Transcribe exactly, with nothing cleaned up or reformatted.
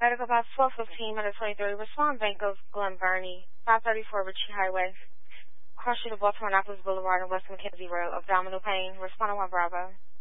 Medical Box twelve fifteen, Medical twenty-three, respond Bank of Glen Burnie, five thirty-four Ritchie Highway, cross street of Baltimore Annapolis Boulevard and West Mackenzie Road, abdominal pain, respond to one Bravo.